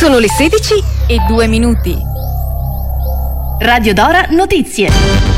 Sono le 16:02. Radio Dora Notizie.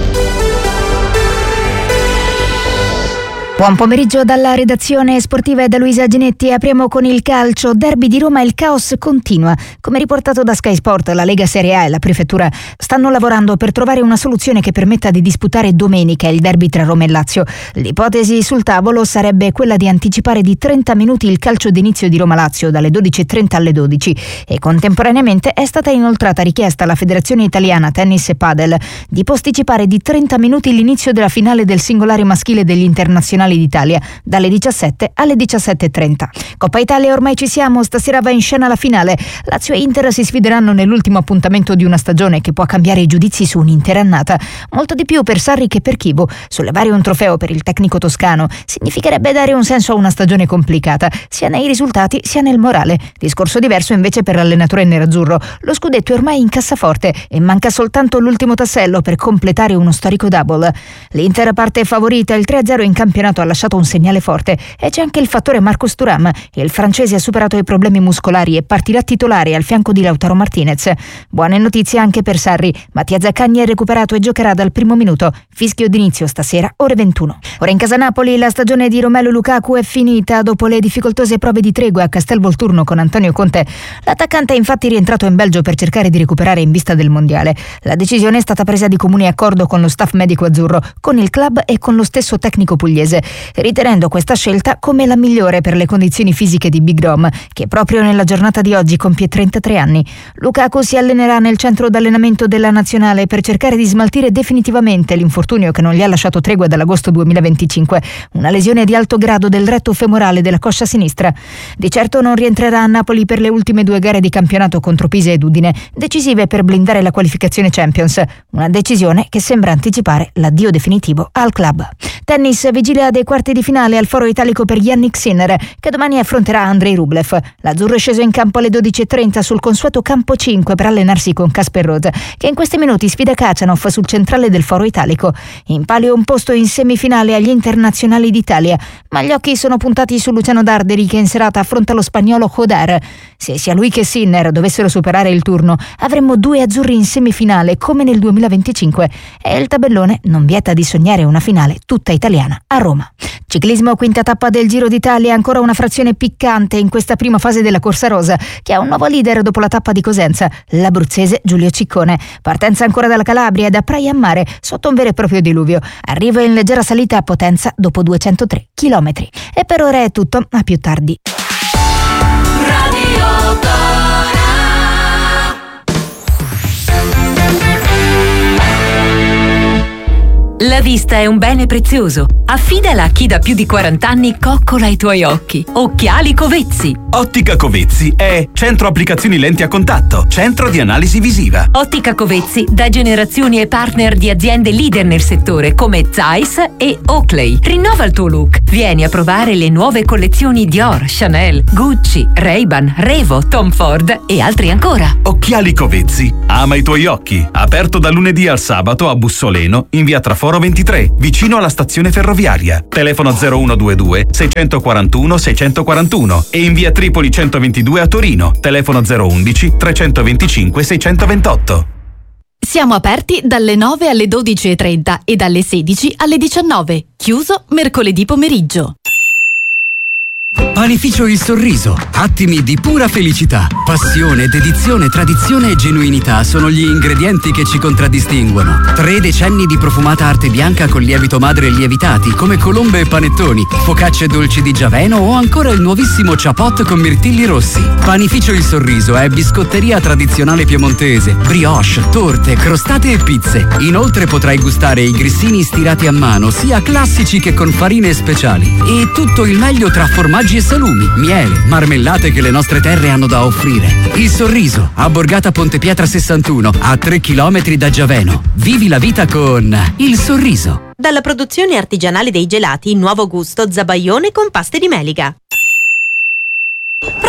Buon pomeriggio dalla redazione sportiva e da Luisa Ginetti. Apriamo con il calcio. Derby di Roma, il caos continua. Come riportato da Sky Sport, la Lega Serie A e la Prefettura stanno lavorando per trovare una soluzione che permetta di disputare domenica il derby tra Roma e Lazio. L'ipotesi sul tavolo sarebbe quella di anticipare di 30 minuti il calcio d'inizio di Roma-Lazio dalle 12:30 alle 12 e contemporaneamente è stata inoltrata richiesta alla Federazione Italiana Tennis e Padel di posticipare di 30 minuti l'inizio della finale del singolare maschile degli internazionali d'Italia dalle 17 alle 17:30. Coppa Italia, ormai ci siamo, stasera va in scena la finale. Lazio e Inter si sfideranno nell'ultimo appuntamento di una stagione che può cambiare i giudizi su un'intera annata. Molto di più per Sarri che per Chievo. Sollevare un trofeo per il tecnico toscano significherebbe dare un senso a una stagione complicata, sia nei risultati sia nel morale. Discorso diverso invece per l'allenatore nerazzurro. Lo scudetto è ormai in cassaforte e manca soltanto l'ultimo tassello per completare uno storico double. L'Inter parte favorita, il 3-0 in campionato ha lasciato un segnale forte e c'è anche il fattore Marcos Thuram. Il francese ha superato i problemi muscolari e partirà titolare al fianco di Lautaro Martinez. Buone notizie anche per Sarri. Mattia Zaccagni è recuperato e giocherà dal primo minuto. Fischio d'inizio stasera ore 21. Ora in casa Napoli la stagione di Romelu Lukaku è finita dopo le difficoltose prove di tregua a Castelvolturno con Antonio Conte. L'attaccante è infatti rientrato in Belgio per cercare di recuperare in vista del mondiale. La decisione è stata presa di comune accordo con lo staff medico azzurro, con il club e con lo stesso tecnico pugliese, ritenendo questa scelta come la migliore per le condizioni fisiche di Big Rom, che proprio nella giornata di oggi compie 33 anni. Lukaku si allenerà nel centro d'allenamento della nazionale per cercare di smaltire definitivamente l'infortunio che non gli ha lasciato tregua dall'agosto 2025, una lesione di alto grado del retto femorale della coscia sinistra. Di certo non rientrerà a Napoli per le ultime 2 gare di campionato contro Pisa ed Udine, decisive per blindare la qualificazione Champions, una decisione che sembra anticipare l'addio definitivo al club. Tennis, vigilia dei quarti di finale al Foro Italico per Jannik Sinner, che domani affronterà Andrei Rublev. L'azzurro è sceso in campo alle 12:30 sul consueto campo 5 per allenarsi con Casper Ruud, che in questi minuti sfida Khachanov sul centrale del Foro Italico. In palio un posto in semifinale agli internazionali d'Italia, ma gli occhi sono puntati su Luciano Darderi, che in serata affronta lo spagnolo Joder. Se sia lui che Sinner dovessero superare il turno, avremmo 2 azzurri in semifinale come nel 2025 e il tabellone non vieta di sognare una finale tutta italiana a Roma. Ciclismo, quinta tappa del Giro d'Italia, ancora una frazione piccante in questa prima fase della Corsa Rosa, che ha un nuovo leader dopo la tappa di Cosenza, l'abruzzese Giulio Ciccone. Partenza ancora dalla Calabria, da Praia a Mare, sotto un vero e proprio diluvio. Arrivo in leggera salita a Potenza dopo 203 chilometri. E per ora è tutto, a più tardi. La vista è un bene prezioso. Affidala a chi da più di 40 anni coccola i tuoi occhi. Occhiali Covezzi. Ottica Covezzi è centro applicazioni lenti a contatto, centro di analisi visiva. Ottica Covezzi da generazioni e partner di aziende leader nel settore come Zeiss e Oakley. Rinnova il tuo look. Vieni a provare le nuove collezioni Dior, Chanel, Gucci, Ray-Ban, Revo, Tom Ford e altri ancora. Occhiali Covezzi. Ama i tuoi occhi. Aperto da lunedì al sabato a Bussoleno, in via Traforo 23, vicino alla stazione ferroviaria. Telefono 0122 641 641 e in via Tripoli 122 a Torino. Telefono 011 325 628. Siamo aperti dalle 9 alle 12:30 e dalle 16 alle 19. Chiuso mercoledì pomeriggio. Panificio Il Sorriso, attimi di pura felicità. Passione, dedizione, tradizione e genuinità sono gli ingredienti che ci contraddistinguono. 3 decenni di profumata arte bianca con lievito madre lievitati, come colombe e panettoni, focacce dolci di Giaveno o ancora il nuovissimo ciapot con mirtilli rossi. Panificio Il Sorriso è biscotteria tradizionale piemontese, brioche, torte, crostate e pizze. Inoltre potrai gustare i grissini stirati a mano, sia classici che con farine speciali. E tutto il meglio tra formaggi e salumi, miele, marmellate che le nostre terre hanno da offrire. Il Sorriso, a Borgata Ponte Pietra 61, a 3 chilometri da Giaveno. Vivi la vita con Il Sorriso. Dalla produzione artigianale dei gelati, nuovo gusto zabaione con paste di melica.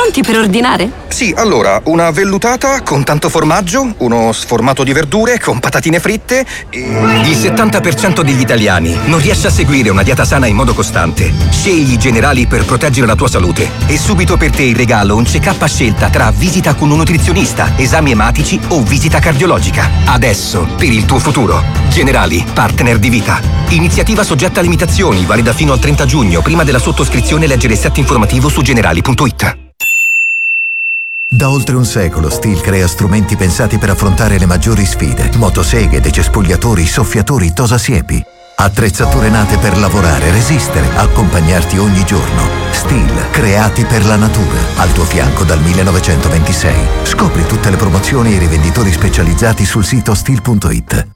Pronti per ordinare? Sì, allora, una vellutata con tanto formaggio, uno sformato di verdure con patatine fritte e... Il 70% degli italiani non riesce a seguire una dieta sana in modo costante. Scegli Generali per proteggere la tua salute. E subito per te in regalo un check-up a scelta tra visita con un nutrizionista, esami ematici o visita cardiologica. Adesso, per il tuo futuro. Generali, partner di vita. Iniziativa soggetta a limitazioni, valida fino al 30 giugno. Prima della sottoscrizione leggere il set informativo su generali.it. Da oltre un secolo Stihl crea strumenti pensati per affrontare le maggiori sfide. Motoseghe, decespugliatori, soffiatori, tosasiepi. Attrezzature nate per lavorare, resistere, accompagnarti ogni giorno. Stihl, creati per la natura. Al tuo fianco dal 1926. Scopri tutte le promozioni e i rivenditori specializzati sul sito stihl.it.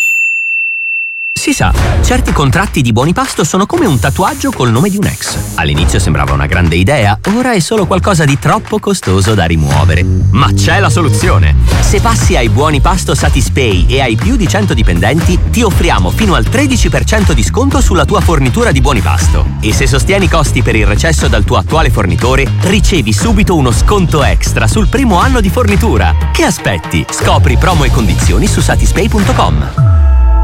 Si sa, certi contratti di buoni pasto sono come un tatuaggio col nome di un ex. All'inizio sembrava una grande idea, ora è solo qualcosa di troppo costoso da rimuovere. Ma c'è la soluzione! Se passi ai buoni pasto Satispay e hai più di 100 dipendenti, ti offriamo fino al 13% di sconto sulla tua fornitura di buoni pasto. E se sostieni i costi per il recesso dal tuo attuale fornitore, ricevi subito uno sconto extra sul primo anno di fornitura. Che aspetti? Scopri promo e condizioni su satispay.com.